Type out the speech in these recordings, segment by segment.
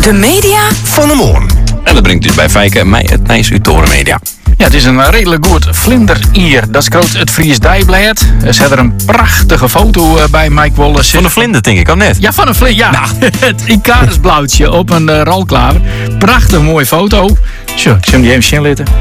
De media van de morgen. En dat brengt dus bij Fijke mij het Nijs uit Toren Media. Ja, het is een redelijk goed vlinder-ier. Dat is groot het Fries Dijblad. Ze hebben er een prachtige foto bij Mike Wallace. Van de vlinder, denk ik, al net. Ja, van een vlinder, ja. Nou. Het Icarus-blauwtje op een rolklaver. Prachtig mooie foto. Zo, ik zal hem die even zien laten.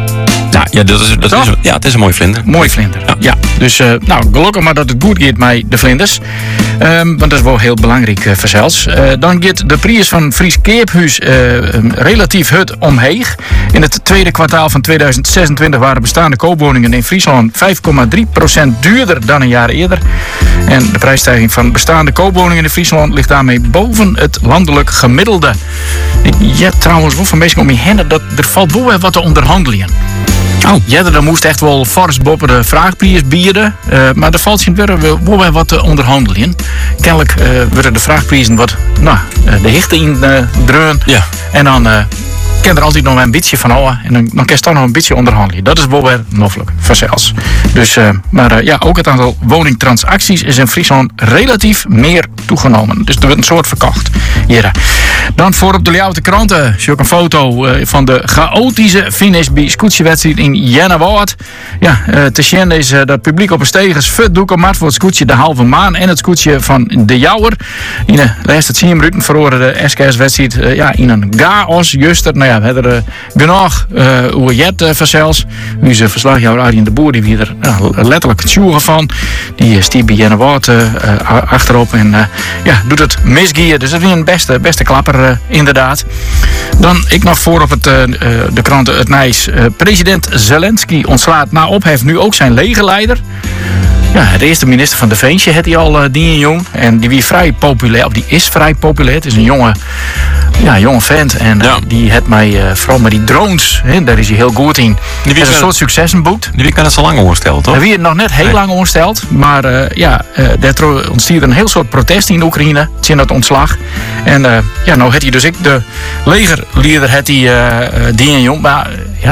Ja, het is een mooie vlinder. Mooi vlinder, ja. Dus gelukkig maar dat het goed gaat met de vlinders. Want dat is wel heel belangrijk voor zelfs. Dan gaat de prijs van Fries Keephuis relatief hut omheeg. In het tweede kwartaal van 2026 waren bestaande koopwoningen in Friesland 5,3% duurder dan een jaar eerder. En de prijsstijging van bestaande koopwoningen in Friesland ligt daarmee boven het landelijk gemiddelde. Ja, trouwens, wel van mensen om je heen dat er valt wel wat te onderhandelen. Oh. Ja, dan moest echt wel fors boven de vraagprijs bieden. Maar er valt wel wat te onderhandelen. Kennelijk worden de vraagprijzen wat de hichte in dreun. Ja. En dan kan er altijd nog een beetje van houden. En dan kan je toch nog een beetje onderhandelen. Dat is wel weer noffelijk, vanzelfs. Dus, ook het aantal woningtransacties is in Friesland relatief meer toegenomen. Dus er wordt een soort verkocht. Hier. Dan voor op de Ljouwte kranten zie ik een foto van de chaotische finish bij scootjewedstrijd in Jennewoord. Ja, te zien is dat publiek op een stegers futdoeken maakt voor het scootje de halve maan en het scootje van de Jouwer. In de laatste 10 minuten verloren de SKS-wedstrijd in een chaos. Juster, we hebben genoeg hoe jet vanzelfs. Nu is verslagjouwer Arjen de Boer, die weer er letterlijk het sjoegen van. Die stiep bij Jennewoord achterop en doet het misgier. Dus dat is een beste klapper inderdaad. Dan ik nog voor op de kranten het Nijs. President Zelensky ontslaat na ophef nu ook zijn legerleider. Ja, de eerste minister van Defensie had hij al die jong. En die is vrij populair. Het is een jonge vent. En die had mij vooral met die drones. Daar is hij heel goed in. Die heeft een soort successen boekt. Die kan het zo lang ongesteld, toch? Wie het nog net heel lang ongesteld. Maar daar ontstiert een heel soort protest in Oekraïne. Sinds dat ontslag. En nou had hij dus de legerleider had hij die jong. Maar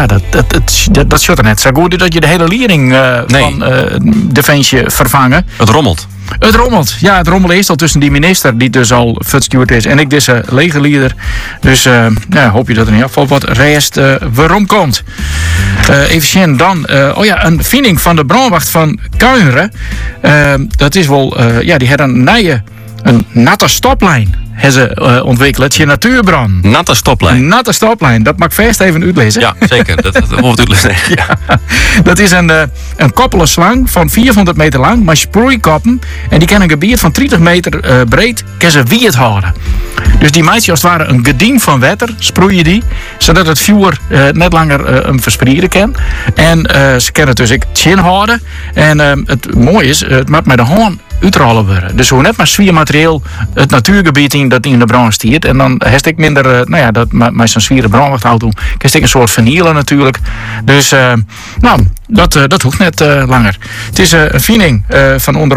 dat shot er net zo goed dat je de hele leering van Defensie vervangen. Het rommelt. Het rommelt. Ja, het rommelt eerst al tussen die minister die dus al futstuurd is en ik deze legerleider. Dus hoop je dat er in ieder geval wat rest waarom komt. Even zien dan. Een vinding van de brandwacht van Kuineren. Dat is wel, die had een natte stoplijn. Hebben ze ontwikkeld, je natuurbrand. Natte stoplijn. Dat mag ik vast even uitlezen. Ja, zeker. Dat hoeft uitlezen. Ja. Dat is een koppelen slang van 400 meter lang, maar sproeikoppen. En die kan een gebied van 30 meter breed, kan ze wierd houden. Dus die meidje als het ware een gedien van wetter, sproeien die, zodat het vuur net langer hem verspreiden kan. En ze kunnen het dus ook chin houden. En het mooie is, het maakt met de hoorn uitrollen worden. Dus hoe net maar zwiermateriaal het natuurgebied in dat in de brand stiert. En dan heeft ik minder, dat met zo'n zwieren brandwachtauto, heeft ik een soort vernielen natuurlijk. Dus, dat hoeft net langer. Het is een vinding van onder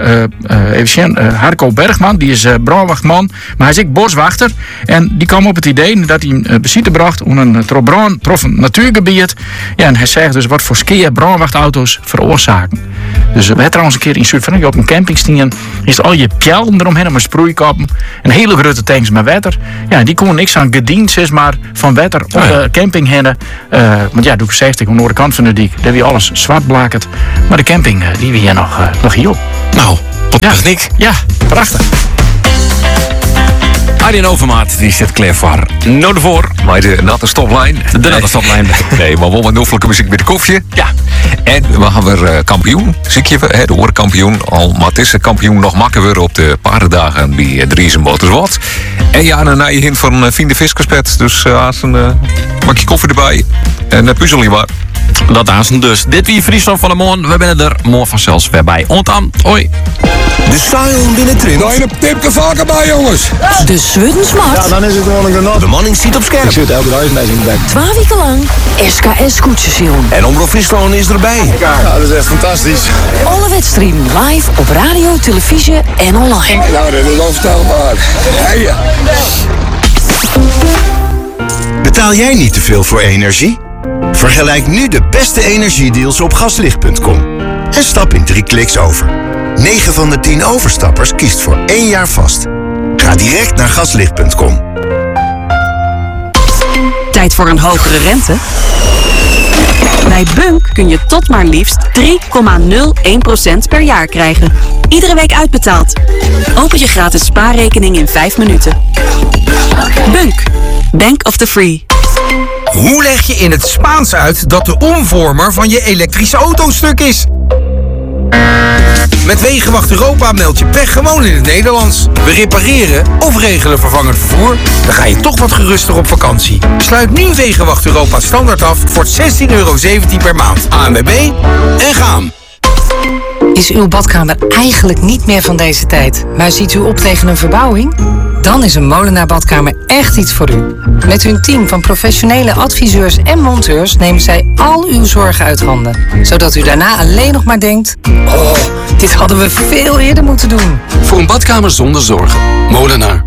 oren Harco Bergman, die is brandwachtman, maar hij is ook boswachter. En die kwam op het idee dat hij bezitten bracht om een troffen natuurgebied. Ja, en hij zegt dus wat voor skeer brandwachtauto's veroorzaken. Dus we hebben trouwens een keer in Zuid-Frankrijk op een camping staan, is al je pjellen eromheen, maar sproeikappen, een hele grote tanks met water. Ja, die kon niks aan gediend, maar van water op de camping heen. Want doe ik 60 aan de andere kant van de dik, daar wie alles zwart blakerd. Maar de camping, die wie hier nog hier op. Nou, wat techniek. Ja, prachtig. Arjen Overmaat, die zit klaar voor. Nou ervoor. Maar de natte stoplijn. Natte stoplijn. Nee, maar wel wat noffelijke muziek met de koffie. Ja. En we gaan weer kampioen. Zie je, de oorkampioen. Al maar het is kampioen nog makkelijker op de paardendagen bij Dries Motorsport. En een nieuwe hint van Fien de Viskerspet. Dus een bakje koffie erbij. En een puzzel maar. Dat aanstaan dus. Dit wie Friesland van de Morgen. We zijn er morgen vanzelfs weer bij. Ontaan. Hoi. De style binnen Trint. Nou, een tipje vaker bij, jongens. De Zwuddensmart. Ja, dan is het gewoon een genot. De manning ziet op scherp. Ik zit elke dag in de bek. 12 weken lang SKS Koetsjesjoen. En Omroep Friesland is erbij. Ja, dat is echt fantastisch. Alle wedstrijden live op radio, televisie en online. Nou, dat is onvoorstelbaar. Hey. Betaal jij niet te veel voor energie? Vergelijk nu de beste energiedeals op gaslicht.com. En stap in 3 kliks over. 9 van de 10 overstappers kiest voor 1 jaar vast. Ga direct naar gaslicht.com. Tijd voor een hogere rente? Bij Bunk kun je tot maar liefst 3,01% per jaar krijgen. Iedere week uitbetaald. Open je gratis spaarrekening in 5 minuten. Bunk. Bank of the Free. Hoe leg je in het Spaans uit dat de omvormer van je elektrische auto stuk is? Met Wegenwacht Europa meld je pech gewoon in het Nederlands. We repareren of regelen vervangend vervoer. Dan ga je toch wat geruster op vakantie. Sluit nu Wegenwacht Europa standaard af voor €16,17 per maand. ANWB en gaan. Is uw badkamer eigenlijk niet meer van deze tijd, maar ziet u op tegen een verbouwing? Dan is een Molenaar Badkamer echt iets voor u. Met hun team van professionele adviseurs en monteurs nemen zij al uw zorgen uit handen. Zodat u daarna alleen nog maar denkt, oh, dit hadden we veel eerder moeten doen. Voor een badkamer zonder zorgen. Molenaar.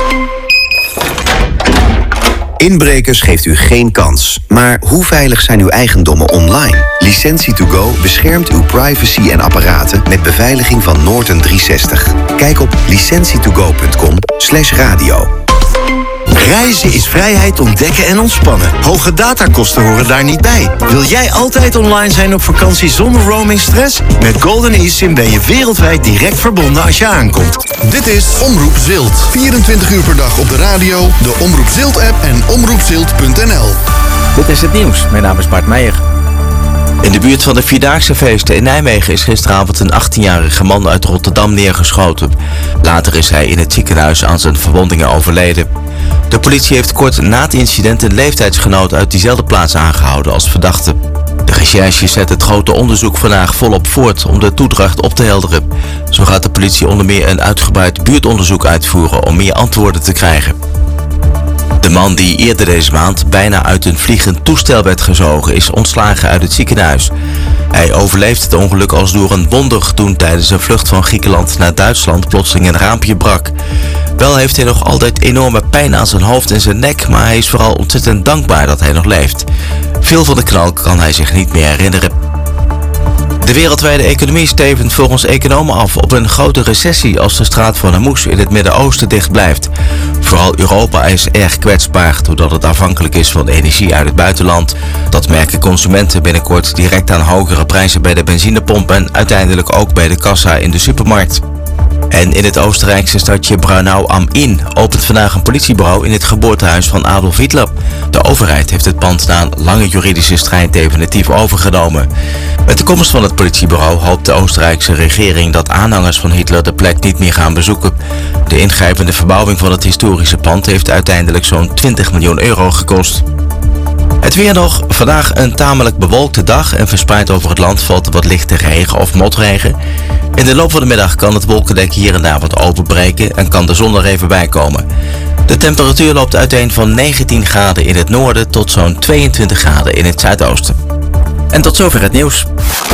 Inbrekers geeft u geen kans. Maar hoe veilig zijn uw eigendommen online? Licentie2Go beschermt uw privacy en apparaten met beveiliging van Norton 360. Kijk op licentietogo.com/radio. Reizen is vrijheid ontdekken en ontspannen. Hoge datakosten horen daar niet bij. Wil jij altijd online zijn op vakantie zonder roamingstress? Met Golden eSIM ben je wereldwijd direct verbonden als je aankomt. Dit is Omroep Zilt. 24 uur per dag op de radio, de Omroep Zilt-app en omroepzilt.nl. Dit is het nieuws. Mijn naam is Bart Meijer. In de buurt van de Vierdaagse feesten in Nijmegen is gisteravond een 18-jarige man uit Rotterdam neergeschoten. Later is hij in het ziekenhuis aan zijn verwondingen overleden. De politie heeft kort na het incident een leeftijdsgenoot uit diezelfde plaats aangehouden als verdachte. De recherche zet het grote onderzoek vandaag volop voort om de toedracht op te helderen. Zo gaat de politie onder meer een uitgebreid buurtonderzoek uitvoeren om meer antwoorden te krijgen. De man die eerder deze maand bijna uit een vliegend toestel werd gezogen is ontslagen uit het ziekenhuis. Hij overleefde het ongeluk als door een wonder toen tijdens een vlucht van Griekenland naar Duitsland plotseling een raampje brak. Wel heeft hij nog altijd enorme pijn aan zijn hoofd en zijn nek, maar hij is vooral ontzettend dankbaar dat hij nog leeft. Veel van de knal kan hij zich niet meer herinneren. De wereldwijde economie stevend volgens economen af op een grote recessie als de straat van Hormuz in het Midden-Oosten dicht blijft. Vooral Europa is erg kwetsbaar doordat het afhankelijk is van energie uit het buitenland. Dat merken consumenten binnenkort direct aan hogere prijzen bij de benzinepomp en uiteindelijk ook bij de kassa in de supermarkt. En in het Oostenrijkse stadje Braunau am Inn opent vandaag een politiebureau in het geboortehuis van Adolf Hitler. De overheid heeft het pand na een lange juridische strijd definitief overgenomen. Met de komst van het politiebureau hoopt de Oostenrijkse regering dat aanhangers van Hitler de plek niet meer gaan bezoeken. De ingrijpende verbouwing van het historische pand heeft uiteindelijk zo'n 20 miljoen euro gekost. Het weer nog. Vandaag een tamelijk bewolkte dag en verspreid over het land valt er wat lichte regen of motregen. In de loop van de middag kan het wolkendek hier en daar wat openbreken en kan de zon er even bij komen. De temperatuur loopt uiteen van 19 graden in het noorden tot zo'n 22 graden in het zuidoosten. En tot zover het nieuws.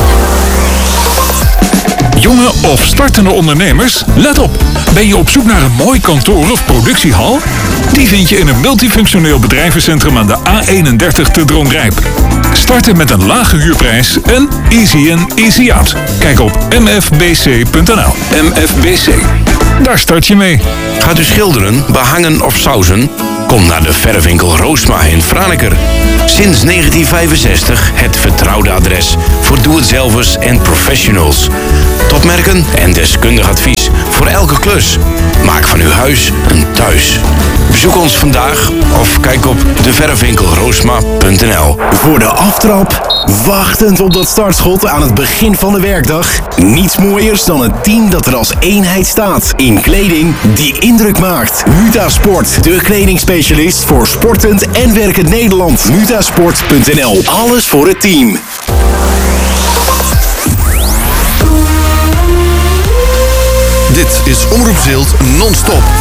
Jonge of startende ondernemers, let op. Ben je op zoek naar een mooi kantoor of productiehal? Die vind je in een multifunctioneel bedrijvencentrum aan de A31 te Droomrijp. Starten met een lage huurprijs en easy in, easy out. Kijk op mfbc.nl. MFBC. Daar start je mee. Gaat u schilderen, behangen of sausen? Kom naar de verfwinkel Roosma in Franeker. Sinds 1965 het vertrouwde adres voor doe-het-zelvers en professionals. Topmerken en deskundig advies voor elke klus. Maak van uw huis een thuis. Bezoek ons vandaag of kijk op deverfwinkelroosma.nl. Voor de aftrap, wachtend op dat startschot aan het begin van de werkdag. Niets mooiers dan een team dat er als eenheid staat. In kleding die indruk maakt. Mutasport, de kledingspecialist voor sportend en werkend Nederland. Mutasport.nl, alles voor het team. Dit is Omroep Zilt non-stop.